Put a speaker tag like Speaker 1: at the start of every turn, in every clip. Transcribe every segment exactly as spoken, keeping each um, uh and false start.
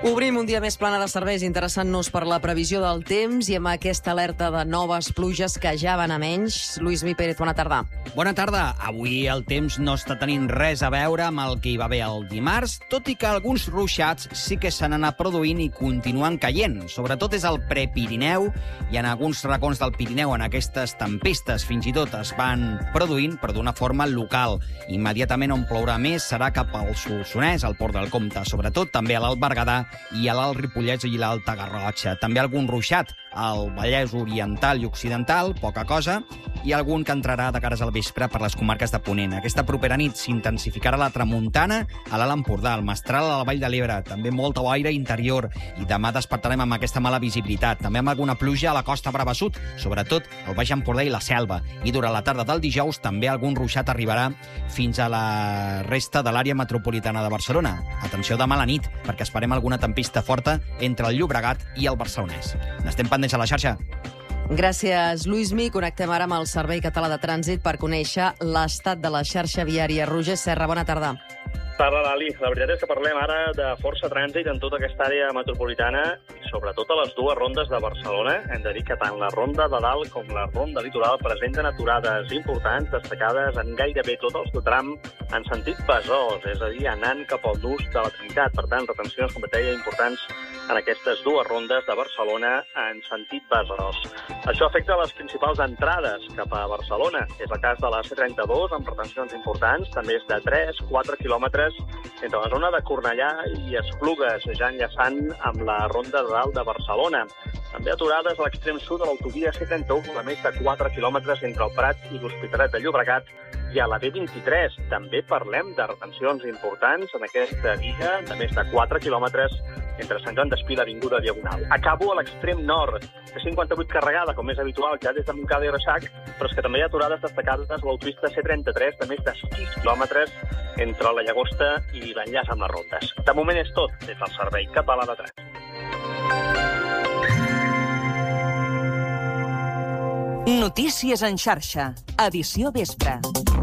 Speaker 1: Obrim un dia més plana de serveis, interessant-nos per la previsió del temps i amb aquesta alerta de noves pluges que ja van a menys. Lluís Mi Pérez, bona tarda.
Speaker 2: Bona tarda. Avui el temps no està tenint res a veure amb el que hi va haver el dimarts, tot i que alguns ruixats sí que s'han anat produint i continuen caient. Sobretot és el Prepirineu i en alguns racons del Pirineu en aquestes tempestes fins i tot es van produint, però d'una forma local. Immediatament on plourà més serà cap al Solsonès, al Port del Comte, sobretot també a l'Alt Berguedà i a l'Alt Ripollès i l'Alta Garrotxa. També algun ruixat al Vallès Oriental i Occidental, poca cosa, i algun que entrarà de cares al vespre per les comarques de Ponent. Aquesta propera nit s'intensificarà la tramuntana a l'Alt Empordà, el Mestral a la Vall de l'Ebre, també molta boira interior, i demà despertarem amb aquesta mala visibilitat. També amb alguna pluja a la costa Brava Sud, sobretot al Baix Empordà i la Selva. I durant la tarda del dijous també algun ruixat arribarà fins a la resta de l'àrea metropolitana de Barcelona. Atenció demà a la nit, perquè esperem alguna tempesta forta entre el Llobregat i el Barcelonès. N'estem pendents a la xarxa.
Speaker 1: Gràcies, Lluís Mi. Connectem ara amb el Servei Català de Trànsit per conèixer l'estat de la xarxa viària. Roger Serra, bona tarda.
Speaker 3: Tarda, Lali. La veritat és que parlem ara de força trànsit en tota aquesta àrea metropolitana i sobretot a les dues rondes de Barcelona. Hem de dir que tant la ronda de dalt com la ronda litoral presenten aturades importants, destacades en gairebé tot el seu tram en sentit Besòs, és a dir, anant cap al nus de la Trinitat. Per tant, retencions, com et deia, importants en aquestes dues rondes de Barcelona en sentit Besòs. Això afecta les principals entrades cap a Barcelona. És el cas de la C trenta-dos, amb retencions importants, també és de tres a quatre quilòmetres entre la zona de Cornellà i Esplugues, ja enllaçant amb la ronda de dalt de Barcelona. També aturades a l'extrem sud de l'autovia C trenta-u, a més de quatre quilòmetres entre el Prat i l'Hospitalet de Llobregat, i a la B vint-i-tres. També parlem de retencions importants en aquesta via, de més de quatre quilòmetres entre Sant Joan d'Espí i l'Avinguda Diagonal. Acabo a l'extrem nord, C cinquanta-vuit carregada, com és habitual, ja des de Montcada i Reixac, però és que també hi ha aturades destacades a l'autopista C trenta-tres, de més de sis quilòmetres entre la Llagosta i l'enllaç amb les rondes. De moment és tot des del Servei Català de Trànsit.
Speaker 4: Notícies en xarxa, edició vespre.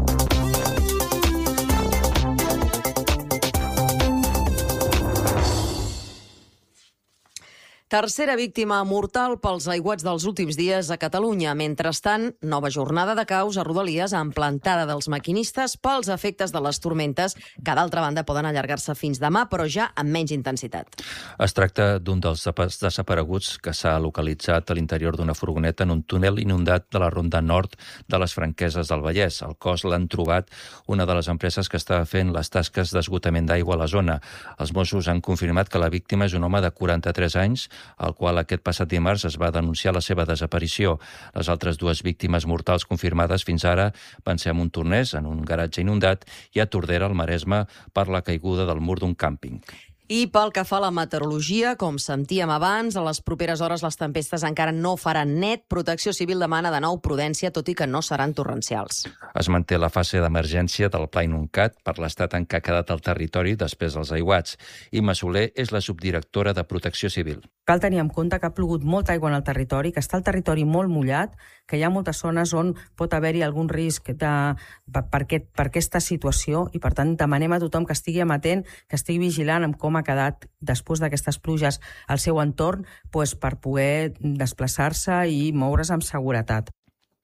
Speaker 1: Tercera víctima mortal pels aiguats dels últims dies a Catalunya. Mentrestant, nova jornada de caos a Rodalies amb plantada dels maquinistes pels efectes de les tormentes, que d'altra banda poden allargar-se fins demà, però ja amb menys intensitat.
Speaker 5: Es tracta d'un dels desapareguts que s'ha localitzat a l'interior d'una furgoneta en un túnel inundat de la ronda nord de les Franqueses del Vallès. El cos l'han trobat una de les empreses que està fent les tasques d'esgotament d'aigua a la zona. Els Mossos han confirmat que la víctima és un home de quaranta-tres anys, al qual aquest passat dimarts es va denunciar la seva desaparició. Les altres dues víctimes mortals confirmades fins ara van ser a Montornès, en un garatge inundat, i a Tordera, al Maresme, per la caiguda del mur d'un càmping.
Speaker 1: I pel que fa a la meteorologia, com sentíem abans, a les properes hores les tempestes encara no faran net. Protecció Civil demana de nou prudència, tot i que no seran torrencials.
Speaker 5: Es manté la fase d'emergència del Pla Inuncat per l'estat en què ha quedat el territori després dels aiguats. Imma Soler és la subdirectora de Protecció Civil.
Speaker 6: Cal tenir en compte que ha plogut molta aigua en el territori, que està el territori molt mullat, que hi ha moltes zones on pot haver-hi algun risc de, per, aquest, per aquesta situació i, per tant, demanem a tothom que estigui amatent, que estigui vigilant amb com ha quedat després d'aquestes pluges al seu entorn, doncs, per poder desplaçar-se i moure's amb seguretat.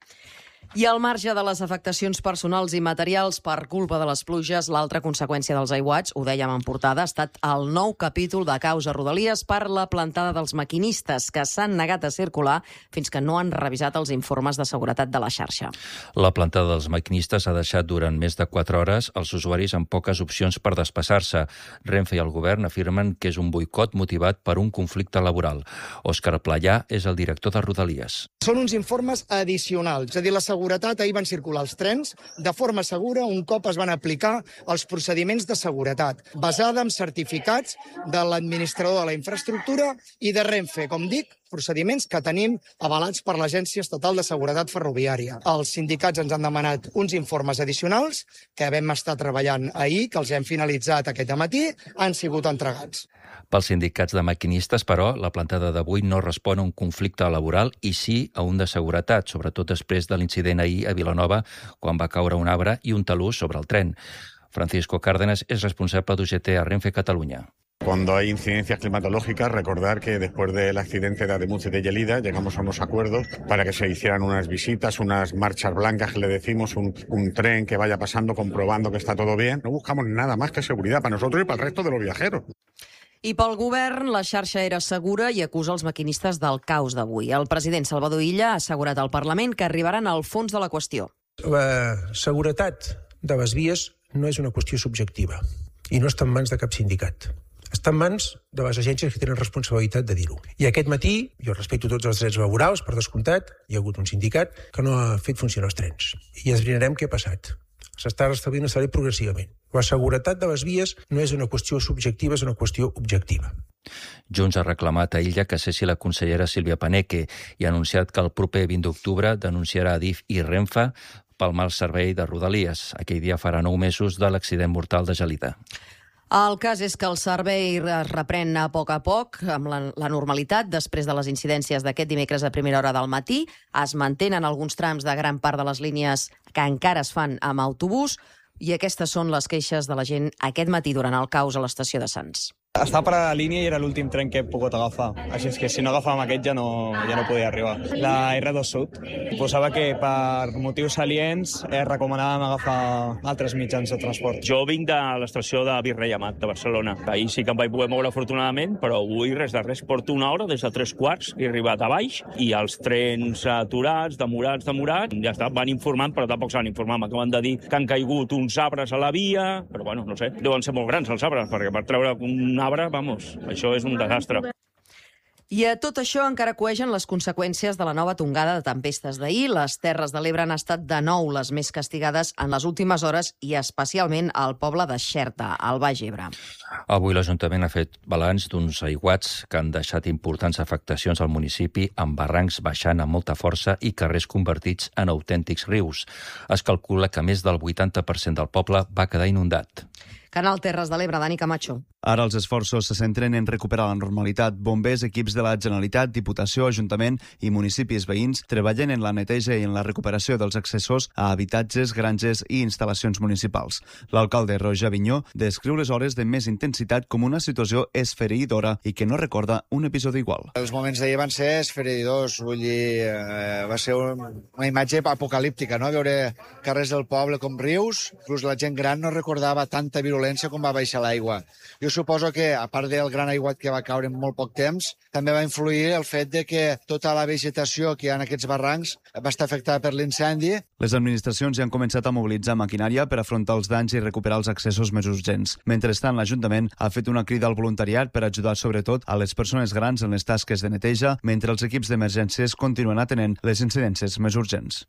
Speaker 1: I al marge de les afectacions personals i materials per culpa de les pluges, l'altra conseqüència dels aiguats, ho dèiem en portada, ha estat el nou capítol de caos a Rodalies per la plantada dels maquinistes, que s'han negat a circular fins que no han revisat els informes de seguretat de la xarxa.
Speaker 5: La plantada dels maquinistes ha deixat durant més de quatre hores els usuaris amb poques opcions per desplaçar-se. Renfe i el govern afirmen que és un boicot motivat per un conflicte laboral. Òscar Playà és el director de Rodalies.
Speaker 7: Són uns informes addicionals, és a dir, la seguretat, ahir van circular els trens de forma segura un cop es van aplicar els procediments de seguretat, basada en certificats de l'administrador de la infraestructura i de Renfe, com dic, procediments que tenim avalats per l'Agència Estatal de Seguretat Ferroviària. Els sindicats ens han demanat uns informes addicionals que vam estar treballant ahir, que els hem finalitzat aquest matí, han sigut entregats.
Speaker 5: Pels sindicats de maquinistes, però, la plantada d'avui no respon a un conflicte laboral i sí a un de seguretat, sobretot després de l'incident ahir a Vilanova, quan va caure un arbre i un talús sobre el tren. Francisco Cárdenas és responsable d'U G T a Renfe Catalunya.
Speaker 8: Cuando hay incidencias climatológicas, recordar que después del accidente de Ademuz y de Gelida llegamos a unos acuerdos para que se hicieran unas visitas, unas marchas blancas que le decimos, un, un tren que vaya pasando comprobando que está todo bien. No buscamos nada más que seguridad para nosotros y para el resto de los viajeros.
Speaker 1: I pel govern, la xarxa era segura i acusa els maquinistes del caos d'avui. El president Salvador Illa ha assegurat al Parlament que arribaran al fons de la qüestió.
Speaker 9: La seguretat de les vies no és una qüestió subjectiva i no està en mans de cap sindicat. Està en mans de les agències que tenen responsabilitat de dir-ho. I aquest matí, jo respecto tots els drets laborals, per descomptat, hi ha hagut un sindicat que no ha fet funcionar els trens. I esbrinarem què ha passat. S'està restablint el servei progressivament. La seguretat de les vies no és una qüestió subjectiva, és una qüestió objectiva.
Speaker 5: Junts ha reclamat a Illa que cessi la consellera Sílvia Paneque i ha anunciat que el proper vint d'octubre denunciarà Adif i Renfe pel mal servei de Rodalies. Aquell dia farà nou mesos de l'accident mortal de Gelida.
Speaker 1: El cas és que el servei es reprèn a poc a poc amb la, la normalitat després de les incidències d'aquest dimecres a primera hora del matí. Es mantenen alguns trams de gran part de les línies que encara es fan amb autobús i aquestes són les queixes de la gent aquest matí durant el caos a l'estació de Sants.
Speaker 10: Estava per a la línia i era l'últim tren que he pogut agafar. Així és que si no agafàvem aquest ja no, ja no podia arribar. La erre dos Sud posava que per motius aliens eh, recomanàvem agafar altres mitjans de transport.
Speaker 11: Jo vinc de l'estació de Virrei Amat, de Barcelona. Ahir sí que em vaig poder moure afortunadament, però avui res de res. Porto una hora des de tres quarts, he arribat a baix i els trens aturats, demorats, demorats, ja està, van informant, però tampoc s'han informat. M'acaben de dir que han caigut uns arbres a la via, però bueno, no sé, deuen ser molt grans els arbres, perquè per treure un arbre, vamos, això és un desastre.
Speaker 1: I a tot això encara coegen les conseqüències de la nova tongada de tempestes d'ahir. Les Terres de l'Ebre han estat de nou les més castigades en les últimes hores i especialment al poble de Xerta, al Baix Ebre.
Speaker 5: Avui l'Ajuntament ha fet balanç d'uns aiguats que han deixat importants afectacions al municipi, amb barrancs baixant amb molta força i carrers convertits en autèntics rius. Es calcula que més del vuitanta per cent del poble va quedar inundat.
Speaker 1: Canal Terres de l'Ebre, Dani Camacho.
Speaker 12: Ara els esforços se centren en recuperar la normalitat. Bombers, equips de la Generalitat, Diputació, Ajuntament i municipis veïns treballen en la neteja i en la recuperació dels accessos a habitatges, granges i instal·lacions municipals. L'alcalde Roger Avinyó descriu les hores de més intensitat com una situació esfereïdora i que no recorda un episodi igual.
Speaker 13: Els moments d'ahir van ser esfereïdors, vull dir, eh, va ser una imatge apocalíptica, no? Veure carrers del poble com rius, inclús la gent gran no recordava tanta violència com va baixar l'aigua. Jo suposo que, a part del gran aiguat que va caure en molt poc temps, també va influir el fet de que tota la vegetació que hi ha en aquests barrancs va estar afectada per l'incendi.
Speaker 12: Les administracions ja han començat a mobilitzar maquinària per afrontar els danys i recuperar els accessos més urgents. Mentrestant, l'Ajuntament ha fet una crida al voluntariat per ajudar sobretot a les persones grans en les tasques de neteja, mentre els equips d'emergències continuen atenent les incidències més urgents.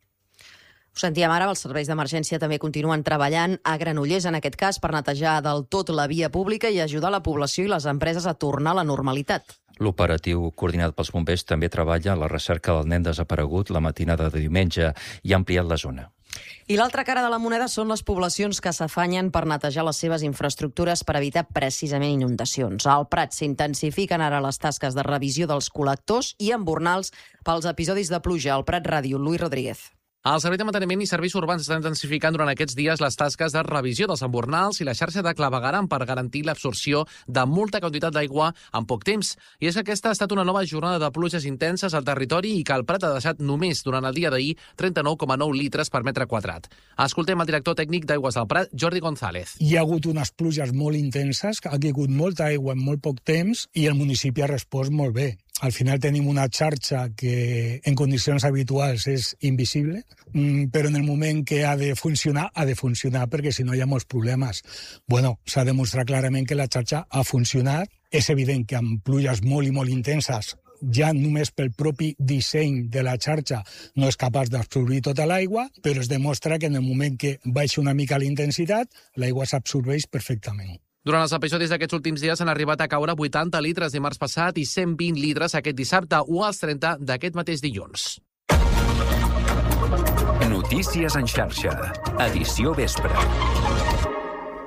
Speaker 1: Ho sentíem ara, els serveis d'emergència també continuen treballant a Granollers, en aquest cas, per netejar del tot la via pública i ajudar la població i les empreses a tornar a la normalitat.
Speaker 5: L'operatiu coordinat pels bombers també treballa a la recerca del nen desaparegut la matinada de diumenge i ha ampliat la zona.
Speaker 1: I l'altra cara de la moneda són les poblacions que s'afanyen per netejar les seves infraestructures per evitar precisament inundacions. Al Prat s'intensifiquen ara les tasques de revisió dels col·lectors i embornals pels episodis de pluja. Al Prat Ràdio, Luis Rodríguez.
Speaker 14: El Servei de Manteniment i Serveis Urbans estan intensificant durant aquests dies les tasques de revisió dels embornals i la xarxa de clavegueram per garantir l'absorció de molta quantitat d'aigua en poc temps. I és que aquesta ha estat una nova jornada de pluges intenses al territori i que el Prat ha deixat només durant el dia d'ahir trenta-nou coma nou litres per metre quadrat. Escoltem el director tècnic d'Aigües del Prat, Jordi González.
Speaker 15: Hi ha hagut unes pluges molt intenses, ha caigut molta aigua en molt poc temps i el municipi ha respost molt bé. Al final tenim una xarxa que en condicions habituals és invisible, però en el moment que ha de funcionar, ha de funcionar perquè si no hi ha molts problemes. Bueno, s'ha demostrat clarament que la xarxa ha funcionat. És evident que amb pluges molt i molt intenses, ja només pel propi disseny de la xarxa no és capaç d'absorbir tota l'aigua, però es demostra que en el moment que baixa una mica la intensitat, l'aigua s'absorbeix perfectament.
Speaker 14: Durant els episodis d'aquests últims dies han arribat a caure vuitanta litres dimarts passat i cent vint litres aquest dissabte o als trenta d'aquest mateix dilluns.
Speaker 16: Notícies en xarxa. Edició vespre.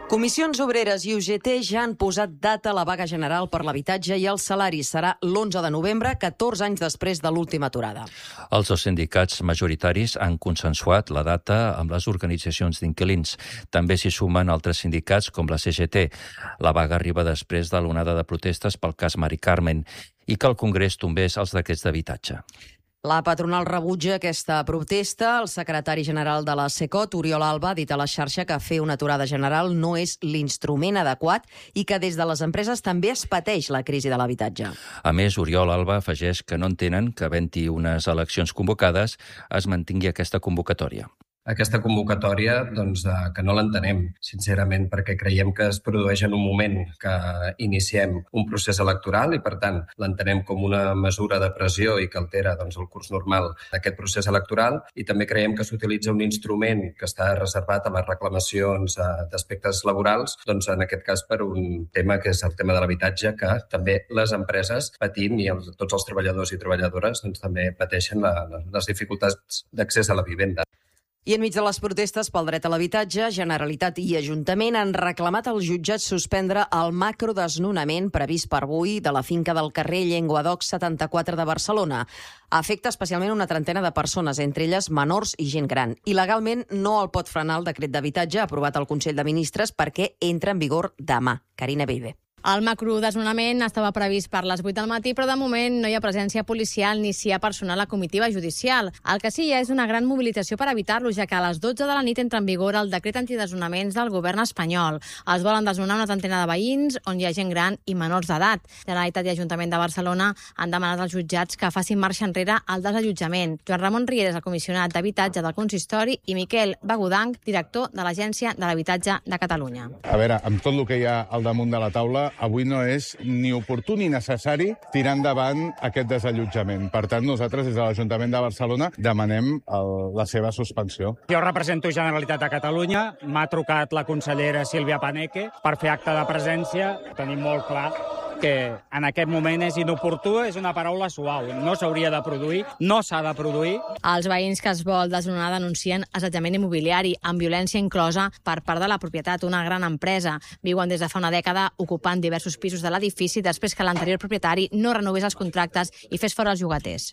Speaker 1: Comissions Obreres i U G T ja han posat data a la vaga general per l'habitatge i el salari serà l'onze de novembre, catorze anys després de l'última aturada.
Speaker 5: Els dos sindicats majoritaris han consensuat la data amb les organitzacions d'inquilins. També s'hi sumen altres sindicats com la C G T. La vaga arriba després de l'onada de protestes pel cas Mari Carmen i que el Congrés tombés els decrets d'habitatge.
Speaker 1: La patronal rebutja aquesta protesta. El secretari general de la SECOT, Oriol Alba, ha dit a la xarxa que fer una aturada general no és l'instrument adequat i que des de les empreses també es pateix la crisi de l'habitatge.
Speaker 5: A més, Oriol Alba afegeix que no entenen que havent-hi unes eleccions convocades es mantingui aquesta convocatòria.
Speaker 16: Aquesta convocatòria, doncs, que no l'entenem, sincerament, perquè creiem que es produeix en un moment que iniciem un procés electoral i, per tant, l'entenem com una mesura de pressió i que altera doncs, el curs normal d'aquest procés electoral i també creiem que s'utilitza un instrument que està reservat a les reclamacions d'aspectes laborals, doncs, en aquest cas per un tema que és el tema de l'habitatge, que també les empreses patim i els, tots els treballadors i treballadores doncs, també pateixen la, les dificultats d'accés a la vivenda.
Speaker 1: I enmig de les protestes pel dret a l'habitatge, Generalitat i Ajuntament han reclamat als jutjats suspendre el macrodesnonament previst per avui de la finca del carrer Llenguadoc setanta-quatre de Barcelona. Afecta especialment una trentena de persones, entre elles menors i gent gran. I legalment no el pot frenar el decret d'habitatge aprovat al Consell de Ministres perquè entra en vigor demà. Carina Beibe.
Speaker 17: El macrodesnonament estava previst per les vuit del matí, però de moment no hi ha presència policial ni s'hi ha personal a comitiva judicial. El que sí hi ha és una gran mobilització per evitar-lo, ja que a les dotze de la nit entra en vigor el decret antidesnonaments del govern espanyol. Es volen desnonar una trentena de veïns on hi ha gent gran i menors d'edat. Generalitat i Ajuntament de Barcelona han demanat als jutjats que facin marxa enrere al desallotjament. Joan Ramon Rieres, el comissionat d'habitatge del consistori, i Miquel Bagudanc, director de l'Agència de l'Habitatge de Catalunya.
Speaker 18: A veure, amb tot el que hi ha al damunt de la taula, avui no és ni oportú ni necessari tirar endavant aquest desallotjament. Per tant, nosaltres, des de l'Ajuntament de Barcelona, demanem el, la seva suspensió.
Speaker 19: Jo represento Generalitat de Catalunya. M'ha trucat la consellera Sílvia Paneque per fer acte de presència. Tenim molt clar que en aquest moment és inoportú, és una paraula suau. No s'hauria de produir, no s'ha de produir.
Speaker 17: Els veïns que es vol desnonar denuncien assetjament immobiliari amb violència inclosa per part de la propietat, una gran empresa. Viuen des de fa una dècada ocupant diversos pisos de l'edifici després que l'anterior propietari no renovés els contractes i fes fora els llogaters.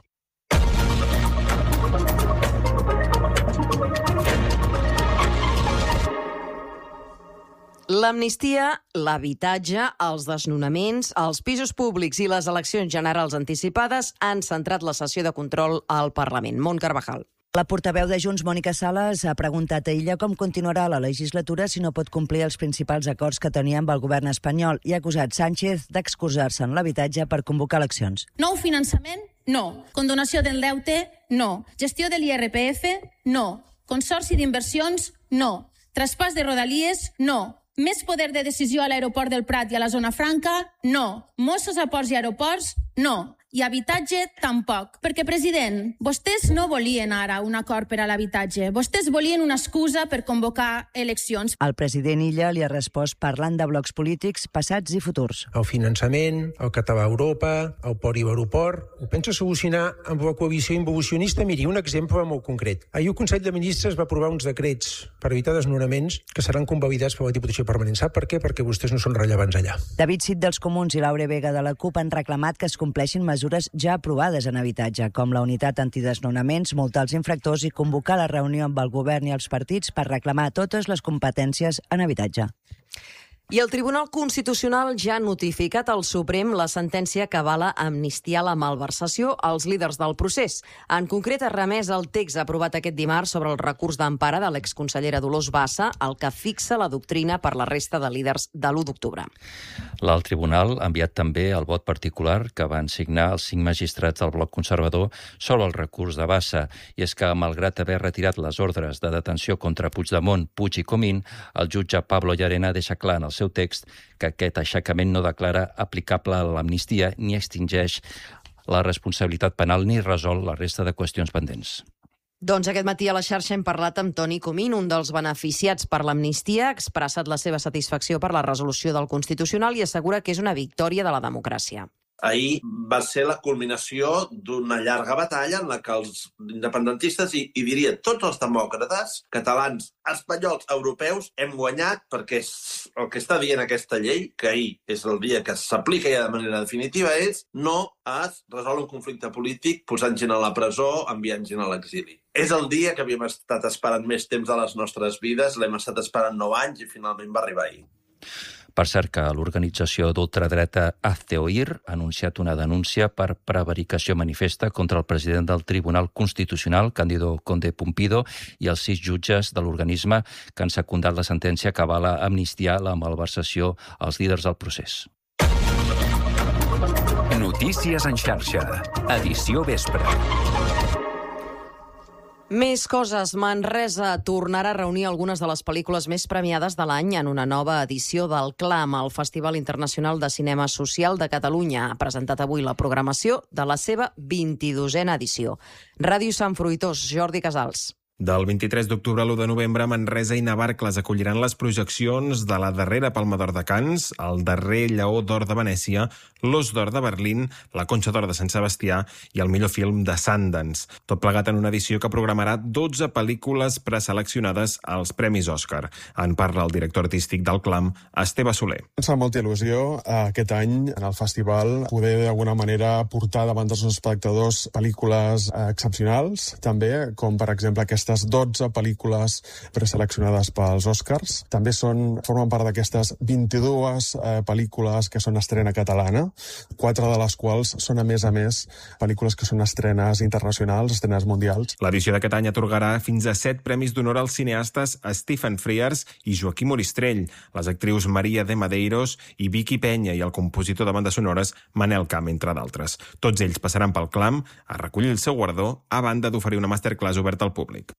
Speaker 1: L'amnistia, l'habitatge, els desnonaments, els pisos públics i les eleccions generals anticipades han centrat la sessió de control al Parlament. Mont Carvajal.
Speaker 20: La portaveu de Junts, Mònica Sales, ha preguntat a ella com continuarà la legislatura si no pot complir els principals acords que tenia amb el govern espanyol i ha acusat Sánchez d'excusar-se en l'habitatge per convocar eleccions.
Speaker 21: Nou finançament? No. Condonació del deute? No. Gestió de l'I R P F? No. Consorci d'inversions? No. Traspàs de rodalies? No. Més poder de decisió a l'aeroport del Prat i a la zona franca? No. Mossos a ports i aeroports? No. I habitatge, tampoc. Perquè, president, vostès no volien ara un acord per a l'habitatge. Vostès volien una excusa per convocar eleccions.
Speaker 20: El president Illa li ha respost parlant de blocs polítics passats i futurs.
Speaker 9: El finançament, el català a Europa, el port i l'aeroport, ho pensa solucionar amb la coalició involucionista? Miri, un exemple molt concret. Ahir el Consell de Ministres va aprovar uns decrets per evitar desnonaments que seran convalidats per la Diputació Permanent. Sap per què? Perquè vostès no són rellevants allà.
Speaker 20: David Cid dels Comuns i Laura Vega de la CUP han reclamat que es compleixin mesures mesures ja aprovades en habitatge, com la unitat antidesnonaments, multar els infractors i convocar la reunió amb el govern i els partits per reclamar totes les competències en habitatge.
Speaker 1: I el Tribunal Constitucional ja ha notificat al Suprem la sentència que avala amnistiar la malversació als líders del procés. En concret, ha remès el text aprovat aquest dimarts sobre el recurs d'empara de l'exconsellera Dolors Bassa, el que fixa la doctrina per la resta de líders de l'u d'octubre.
Speaker 5: L'alt tribunal ha enviat també el vot particular que van signar els cinc magistrats del bloc conservador sobre el recurs de Bassa. I és que, malgrat haver retirat les ordres de detenció contra Puigdemont, Puig i Comín, el jutge Pablo Llarena deixa clar en el seu text que aquest aixecament no declara aplicable a l'amnistia ni extingeix la responsabilitat penal ni resol la resta de qüestions pendents.
Speaker 1: Doncs aquest matí a la xarxa hem parlat amb Toni Comín, un dels beneficiats per l'amnistia, ha expressat la seva satisfacció per la resolució del Constitucional i assegura que és una victòria de la democràcia.
Speaker 2: ahir va ser la culminació d'una llarga batalla en la que els independentistes, i, i diria tots els demòcrates, catalans, espanyols, europeus, hem guanyat perquè el que està dient aquesta llei, que ahir és el dia que s'aplica ja de manera definitiva, és no es resol un conflicte polític posant gent a la presó, enviant gent a l'exili. És el dia que havíem estat esperant més temps de les nostres vides, l'hem estat esperant nou anys i finalment va arribar ahir.
Speaker 5: Per cert, que l'organització d'ultradreta Hazte Oír ha anunciat una denúncia per prevaricació manifesta contra el president del Tribunal Constitucional, Cándido Conde Pumpido, i els sis jutges de l'organisme que han secundat la sentència que avala amnistiar la malversació als líders del procés.
Speaker 22: Notícies en xarxa. Edició vespre.
Speaker 1: Més coses. Manresa tornarà a reunir algunes de les pel·lícules més premiades de l'any en una nova edició del CLAM, el Festival Internacional de Cinema Social de Catalunya. Ha presentat avui la programació de la seva vint-i-dosena edició. Ràdio Sant Fruitós, Jordi Casals.
Speaker 23: Del vint-i-tres d'octubre a l'u de novembre, Manresa i Navarcles acolliran les projeccions de la darrera Palma d'Or de Canes, el darrer Lleó d'Or de Venècia, l'Os d'Or de Berlín, la Conxa d'Or de Sant Sebastià i el millor film de Sundance. Tot plegat en una edició que programarà dotze pel·lícules preseleccionades als Premis Òscar. En parla el director artístic del CLAM, Esteve Soler.
Speaker 24: Ens fa molta il·lusió aquest any en el festival poder d'alguna manera portar davant dels espectadors pel·lícules excepcionals, també, com per exemple aquesta dotze pel·lícules preseleccionades pels Oscars. També són, formen part d'aquestes vint-i-dues eh, pel·lícules que són estrena catalana, quatre de les quals són, a més a més, pel·lícules que són estrenes internacionals, estrenes mundials.
Speaker 23: L'edició d'aquest any atorgarà fins a set premis d'honor als cineastes Stephen Frears i Joaquim Oristrell, les actrius Maria de Madeiros i Vicky Penya i el compositor de bandes sonores Manel Camp, entre d'altres. Tots ells passaran pel CLAM a recollir el seu guardó, a banda d'oferir una masterclass oberta al públic.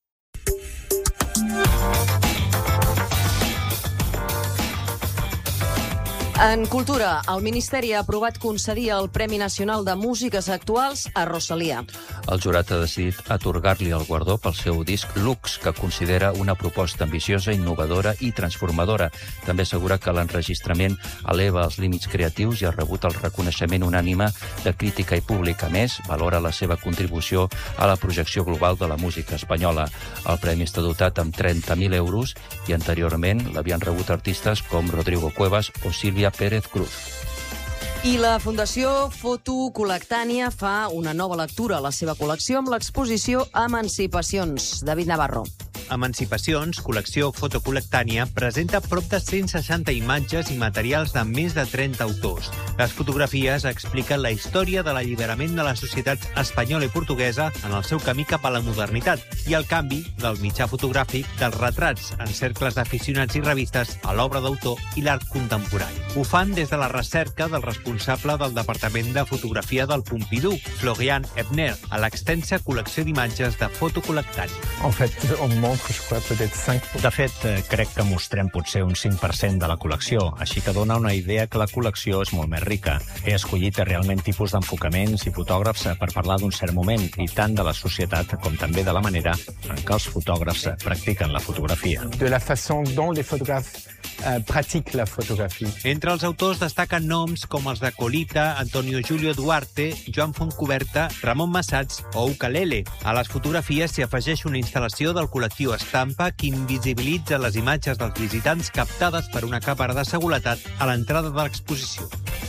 Speaker 1: En cultura, el Ministeri ha aprovat concedir el Premi Nacional de Músiques Actuals a Rosalía.
Speaker 5: El jurat ha decidit atorgar-li el guardó pel seu disc Lux, que considera una proposta ambiciosa, innovadora i transformadora. També assegura que l'enregistrament eleva els límits creatius i ha rebut el reconeixement unànime de crítica i públic. A més, valora la seva contribució a la projecció global de la música espanyola. El premi està dotat amb trenta mil euros i anteriorment l'havien rebut artistes com Rodrigo Cuevas o Sílvia Pérez Cruz.
Speaker 1: I la Fundació Foto Col·lectània fa una nova lectura a la seva col·lecció amb l'exposició Emancipacions. David Navarro.
Speaker 25: Emancipacions, col·lecció fotocol·lectània, presenta prop de cent seixanta imatges i materials de més de trenta autors. Les fotografies expliquen la història de l'alliberament de la societat espanyola i portuguesa en el seu camí cap a la modernitat i el canvi del mitjà fotogràfic dels retrats en cercles d'aficionats i revistes a l'obra d'autor i l'art contemporani. Ho fan des de la recerca del responsable del Departament de Fotografia del Pompidou, Florian Ebner, a l'extensa col·lecció d'imatges de fotocol·lectània.
Speaker 26: En fait, on montre De fet, crec que mostrem potser un cinc per cent de la col·lecció, així que dona una idea que la col·lecció és molt més rica. He escollit realment tipus d'enfocaments i fotògrafs per parlar d'un cert moment, i tant de la societat com també de la manera en què els fotògrafs practiquen la fotografia. De la façon dont les fotògrafs practiquent la fotografia.
Speaker 25: Entre els autors destaquen noms com els de Colita, Antonio Julio Duarte, Joan Fontcuberta, Ramon Massats o Ukulele. A les fotografies s'hi afegeix una instal·lació del col·lectiu Estampa que invisibilitza les imatges dels visitants captades per una càmera de seguretat a l'entrada de l'exposició.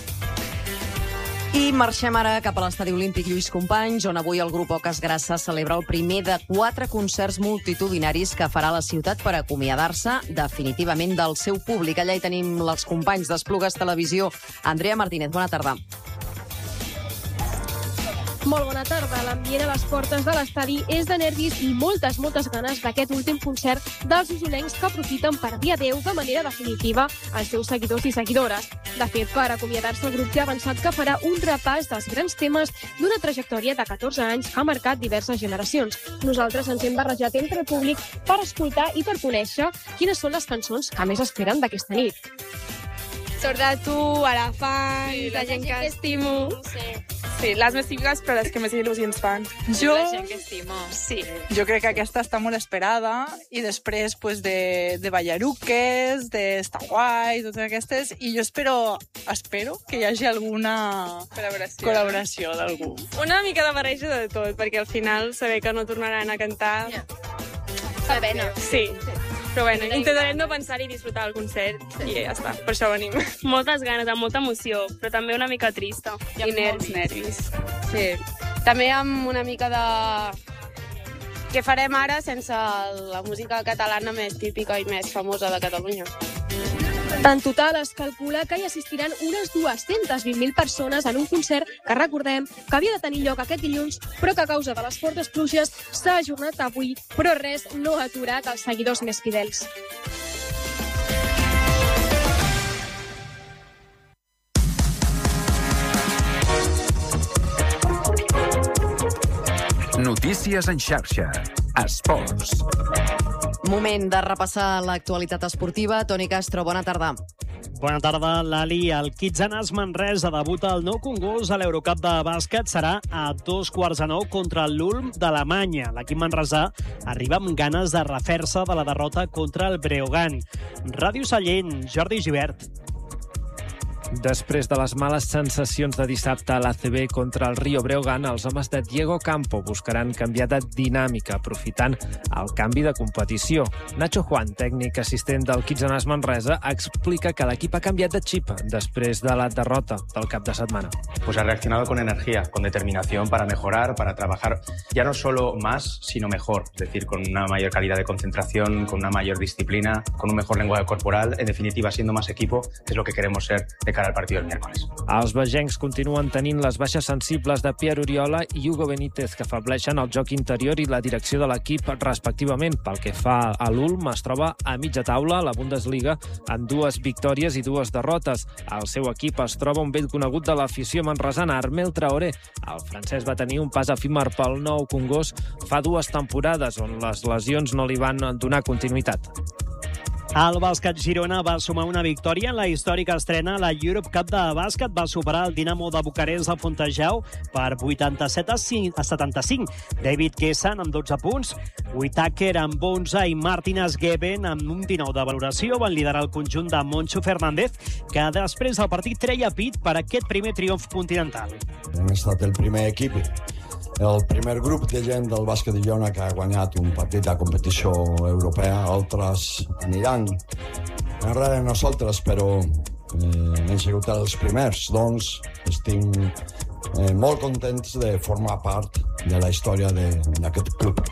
Speaker 1: I marxem ara cap a l'Estadi Olímpic Lluís Companys, on avui el grup Oques Grasses celebra el primer de quatre concerts multitudinaris que farà la ciutat per acomiadar-se definitivament del seu públic. Allà hi tenim els companys d'Esplugues Televisió. Andrea Martínez, bona tarda.
Speaker 27: Molt bona tarda. L'ambient a les portes de l'estadi és de nervis i moltes, moltes ganes d'aquest últim concert dels usonencs que aprofiten per dir adeu de manera definitiva als seus seguidors i seguidores. De fet, per acomiadar-se, el grup ja ha avançat que farà un repàs dels grans temes d'una trajectòria de catorze anys que ha marcat diverses generacions. Nosaltres ens hem barrejat entre el públic per escoltar i per conèixer quines són les cançons que més esperen d'aquesta nit.
Speaker 28: Sort de tu, Elefant, sí, la gent que estimo.
Speaker 27: Sí.
Speaker 3: Sí, les més típiques, però les que més il·lusions fan.
Speaker 4: Jo...
Speaker 3: La gent que estima.
Speaker 4: Sí, jo crec que aquesta està molt esperada i després pues, de, de Ballaruques, de Està Guai, totes aquestes, i jo espero, espero que hi hagi alguna
Speaker 3: col·laboració,
Speaker 4: col·laboració d'algú.
Speaker 3: Una mica de barreja de tot, perquè al final saber que no tornaran a cantar...
Speaker 4: Fa pena.
Speaker 3: Sí. Però bueno, intentarem no pensar i disfrutar el concert i ja està, per això venim. Moltes ganes, amb molta emoció, però també una mica trista.
Speaker 4: I, I nervis. nervis.
Speaker 3: Sí. També amb una mica de... Què farem ara sense la música catalana més típica i més famosa de Catalunya?
Speaker 27: En total, es calcula que hi assistiran unes dues-centes vint mil persones en un concert que, recordem, que havia de tenir lloc aquest dilluns, però que a causa de les fortes pluges s'ha ajornat avui, però res no ha aturat els seguidors més fidels.
Speaker 22: Notícies en xarxa. Esports.
Speaker 1: Moment de repassar l'actualitat esportiva. Toni Castro, bona tarda.
Speaker 6: Bona tarda, Lali. El Kitsanas Manresa debuta el nou Congost a l'Eurocup de bàsquet. Serà a dos quarts de nou contra l'Ulm d'Alemanya. L'equip manresà arriba amb ganes de refer-se de la derrota contra el Breogán. Ràdio Sallent, Jordi Gibert.
Speaker 7: Després de les males sensacions de dissabte a l'A C B contra el Rio Breogán, els homes de Diego Campo buscaran canviar de dinàmica, aprofitant el canvi de competició. Nacho Juan, tècnic assistent del Kitsanas Manresa, explica que l'equip ha canviat de xip després de la derrota del cap de setmana.
Speaker 8: Pues ha reaccionado con energía, con determinación para mejorar, para trabajar ya no solo más, sino mejor. Es decir, con una mayor calidad de concentración, con una mayor disciplina, con un mejor lenguaje corporal, en definitiva, siendo más equipo, que es lo que queremos ser de cara al partit del miércoles.
Speaker 7: Els vegencs continuen tenint les baixes sensibles de Pierre Oriola i Hugo Benítez, que afableixen el joc interior i la direcció de l'equip respectivament. Pel que fa a l'Ulm, es troba a mitja taula a la Bundesliga amb dues victòries i dues derrotes. El seu equip es troba un vell conegut de l'afició manresana, Armel Traoré. El francès va tenir un pas efímer pel nou Congost fa dues temporades, on les lesions no li van donar continuïtat.
Speaker 6: El bàsquet Girona va sumar una victòria en la històrica estrena a la Europe Cup de bàsquet. Va superar el Dinamo de Bucarest al Fontejau per vuitanta-set a setanta-cinc. David Kessan amb dotze punts, Whittaker amb onze i Martínez Geben amb un dinou de valoració van liderar el conjunt de Moncho Fernández, que després del partit treia pit per aquest primer triomf continental.
Speaker 10: Hem estat el primer equip, el primer grup de gent del bàsquet de Girona que ha guanyat un partit de competició europea. Altres aniran enrere nosaltres, però eh, hem sigut els primers. Doncs estic eh, molt contents de formar part de la història d'aquest club.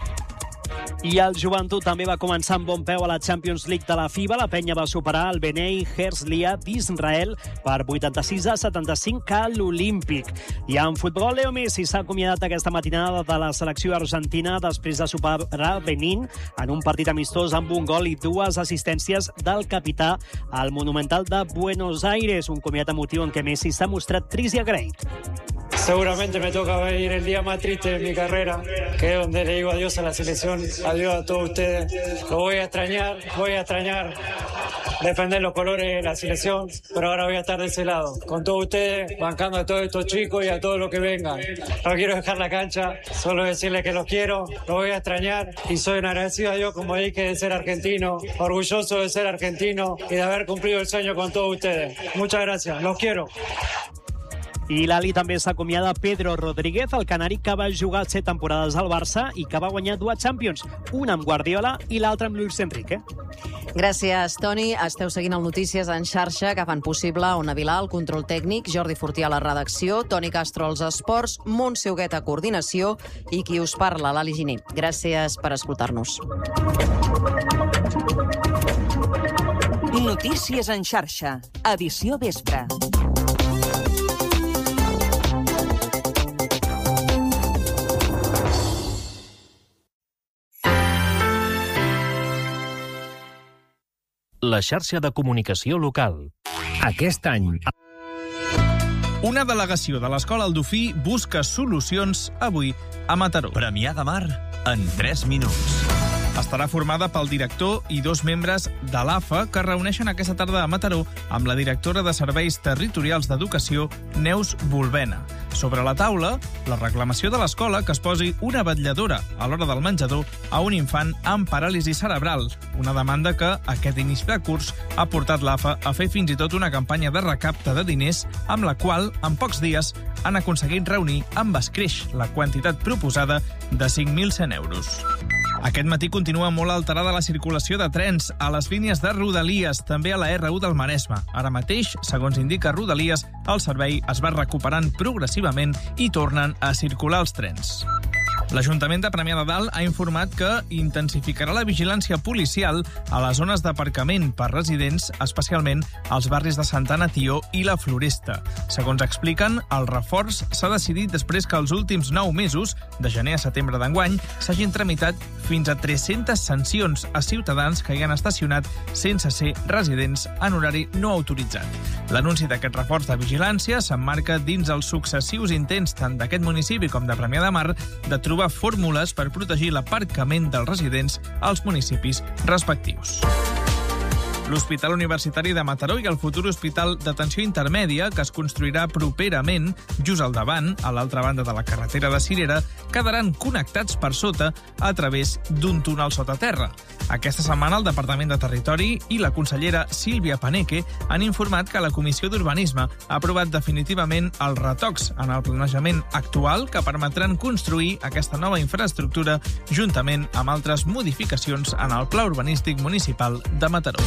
Speaker 6: I el Joventut també va començar amb bon peu a la Champions League de la FIBA. La penya va superar el Bnei Herzliya d'Israel per vuitanta-sis a setanta-cinc a l'Olímpic. I en futbol, Leo Messi s'ha acomiadat aquesta matinada de la selecció argentina després de superar Benín en un partit amistós amb un gol i dues assistències del capità al Monumental de Buenos Aires. Un comiat emotiu en què Messi s'ha mostrat trist i agraït.
Speaker 11: Seguramente me toca venir el día más triste de mi carrera, que es donde le digo adiós a la selección, adiós a todos ustedes. Lo voy a extrañar, voy a extrañar defender los colores de la selección, pero ahora voy a estar de ese lado, con todos ustedes, bancando a todos estos chicos y a todos los que vengan. No quiero dejar la cancha, solo decirles que los quiero, los voy a extrañar y soy un agradecido a Dios, como dije, de ser argentino, orgulloso de ser argentino y de haber cumplido el sueño con todos ustedes. Muchas gracias, los quiero.
Speaker 6: I l'Ali també s'acomiada Pedro Rodríguez, el canari que va jugar set temporades al Barça i que va guanyar dues Champions, una amb Guardiola i l'altra amb Luis Enrique.
Speaker 1: Gràcies, Toni. Esteu seguint el Notícies en xarxa, que fan possible Ona Vilà, el control tècnic, Jordi Fortià a la redacció, Toni Castro als esports, Montse Huguet a coordinació i qui us parla, l'Ali Giner. Gràcies per escoltar-nos.
Speaker 22: Notícies en xarxa, edició vespre.
Speaker 28: La xarxa de comunicació local. Aquest any...
Speaker 29: Una delegació de l'Escola El Dofí busca solucions avui a Mataró.
Speaker 30: Premià de Mar en tres minuts.
Speaker 29: Estarà formada pel director i dos membres de l'A F A que es reuneixen aquesta tarda a Mataró amb la directora de Serveis Territorials d'Educació, Neus Volbena. Sobre la taula, la reclamació de l'escola que es posi una vetlladora a l'hora del menjador a un infant amb paràlisi cerebral, una demanda que aquest inici de curs ha portat l'A F A a fer fins i tot una campanya de recapte de diners amb la qual, en pocs dies, han aconseguit reunir amb escreix la quantitat proposada de cinc mil cent euros. Aquest matí continua molt alterada la circulació de trens a les línies de Rodalies, també a la erre u del Maresme. Ara mateix, segons indica Rodalies, el servei es va recuperant progressivament i tornen a circular els trens. L'Ajuntament de Premià de Dalt ha informat que intensificarà la vigilància policial a les zones d'aparcament per residents, especialment als barris de Santana Tió i la Floresta. Segons expliquen, el reforç s'ha decidit després que els últims nou mesos, de gener a setembre d'enguany, s'hagin tramitat fins a tres-centes sancions a ciutadans que hi han estacionat sense ser residents en horari no autoritzat. L'anunci d'aquest reforç de vigilància s'emmarca dins els successius intents tant d'aquest municipi com de Premià de Mar de trobar fórmules per protegir l'aparcament dels residents als municipis respectius. L'Hospital Universitari de Mataró i el futur Hospital d'Atenció Intermèdia, que es construirà properament, just al davant, a l'altra banda de la carretera de Cirera, quedaran connectats per sota a través d'un túnel sota terra. Aquesta setmana el Departament de Territori i la consellera Sílvia Paneque han informat que la Comissió d'Urbanisme ha aprovat definitivament els retocs en el planejament actual que permetran construir aquesta nova infraestructura juntament amb altres modificacions en el Pla Urbanístic Municipal de Mataró.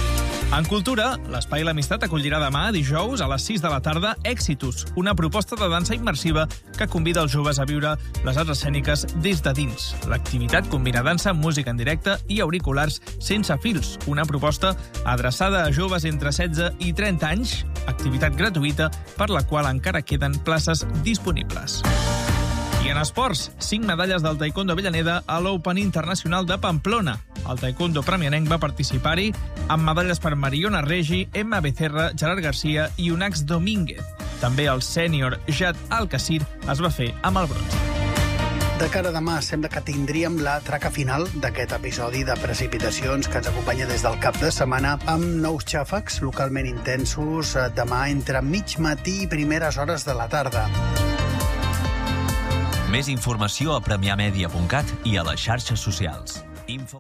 Speaker 29: En cultura, l'Espai L'Amistat acollirà demà, dijous, a les sis de la tarda, Èxitus, una proposta de dansa immersiva que convida els joves a viure les arts escèniques des de dins. L'activitat combina dansa, música en directe i auriculars sense fils, una proposta adreçada a joves entre setze i trenta anys, activitat gratuïta per la qual encara queden places disponibles. I en esports, cinc medalles del taekwondo Avellaneda a l'Open Internacional de Pamplona. El taekwondo premianenc va participar-hi amb medalles per Mariona Regi, Emma Becerra, Gerard Garcia i Unax Domínguez. També el sènior Jad Al-Kassir es va fer amb el bronze.
Speaker 12: De cara a demà, sembla que tindríem la traca final d'aquest episodi de precipitacions que ens acompanya des del cap de setmana amb nous xàfecs localment intensos demà entre mig matí i primeres hores de la tarda.
Speaker 13: Més informació a premià media punt cat i a les xarxes socials. Info...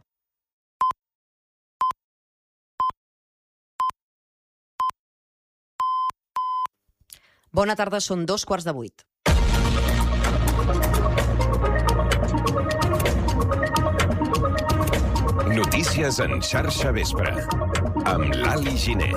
Speaker 1: Bona tarda, són dos quarts de vuit.
Speaker 14: Notícies en xarxa vespre, amb l'Ali Giner.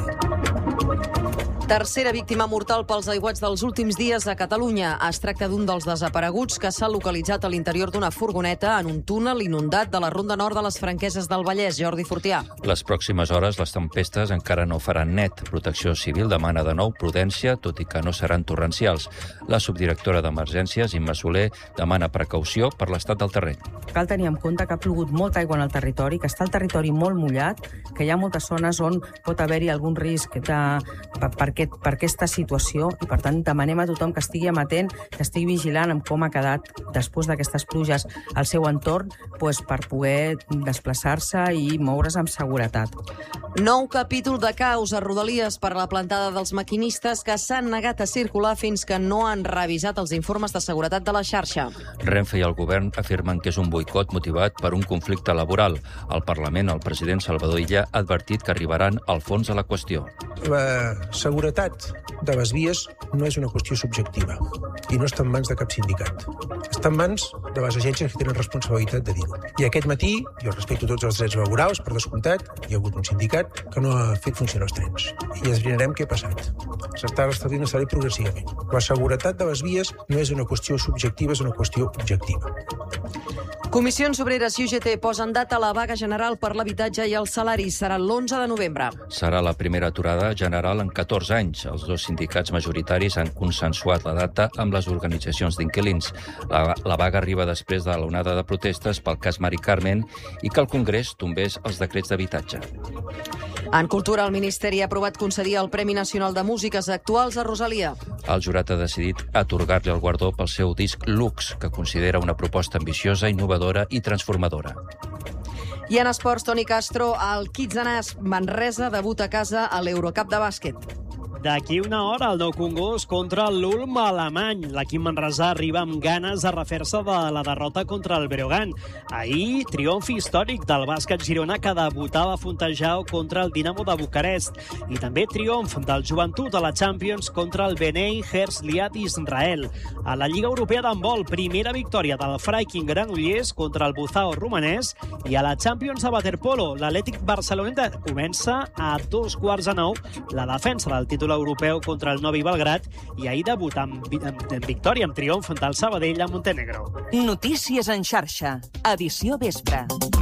Speaker 1: Tercera víctima mortal pels aiguats dels últims dies a Catalunya. Es tracta d'un dels desapareguts que s'ha localitzat a l'interior d'una furgoneta en un túnel inundat de la Ronda Nord de les Franqueses del Vallès. Jordi Fortià.
Speaker 5: Les pròximes hores les tempestes encara no faran net. Protecció Civil demana de nou prudència, tot i que no seran torrencials. La subdirectora d'Emergències, Imma Soler, demana precaució per l'estat del terreny.
Speaker 15: Cal tenir en compte que ha plogut molta aigua en el territori, que està el territori molt mullat, que hi ha moltes zones on pot haver-hi algun risc de, per, per, aquest, per aquesta situació i, per tant, demanem a tothom que estigui amatent, que estigui vigilant amb com ha quedat després d'aquestes pluges al seu entorn doncs, per poder desplaçar-se i moure's amb seguretat.
Speaker 1: Nou capítol de caos a Rodalies per la plantada dels maquinistes que s'han negat a circular fins que no han revisat els informes de seguretat de la xarxa.
Speaker 5: Renfe i el govern afirmen que és un boicot motivat per un conflicte laboral. Al Parlament, el president Salvador Illa ha advertit que arribaran al fons de la qüestió.
Speaker 9: La seguretat de les vies no és una qüestió subjectiva i no està en mans de cap sindicat. Està en mans de les agències que tenen responsabilitat de dir-ho. I aquest matí, jo respecto tots els drets laborals, per descomptat, hi ha hagut un sindicat que no ha fet funcionar els trens. I esbrinarem què ha passat. S'està restablint el servei progressivament. La seguretat de les vies no és una qüestió subjectiva, és una qüestió objectiva.
Speaker 1: Comissions Obreres i U G T posen data a la vaga general per l'habitatge i els salaris. Serà l'onze de novembre.
Speaker 5: Serà la primera aturada general en catorze anys. Els dos sindicats majoritaris han consensuat la data amb les organitzacions d'inquilins. La, la vaga arriba després de l'onada de protestes pel cas Mari Carmen i que el Congrés tombés els decrets d'habitatge.
Speaker 1: En cultura, el Ministeri ha aprovat concedir el Premi Nacional de Músiques Actuals a Rosalia.
Speaker 5: El jurat ha decidit atorgar-li el guardó pel seu disc Lux, que considera una proposta ambiciosa, innovadora i transformadora.
Speaker 1: I en esports, Toni Castro, el Kitsanàs Manresa debuta a casa a l'Eurocup de bàsquet.
Speaker 6: D'aquí una hora, el Nou Congost contra l'Ulm alemany. L'equip manresà arriba amb ganes de refer-se de la derrota contra el Breogán. Ahir, triomf històric del bàsquet Girona, que debutava a Fontejau contra el Dinamo de Bucarest. I també triomf del Joventut a la Champions contra el Bnei Herzliya d'Israel. A la Lliga Europea d'handbol, primera victòria del Freiking Granollers contra el Buzao romanès. I a la Champions de waterpolo, l'Atlètic Barcelona comença a dos quarts de nou la defensa del títol europeu contra el Novi Belgrad i ahir debut amb, amb, amb victòria, amb triomf del Sabadell a Montenegro.
Speaker 22: Notícies en xarxa. Edició vespre.